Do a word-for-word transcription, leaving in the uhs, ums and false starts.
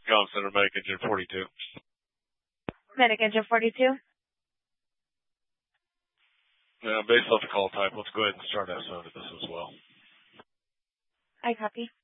Com Center, Medic Engine forty-two. Medic Engine forty-two. Yeah, based off the call type, let's go ahead and start S O to this as well. I copy.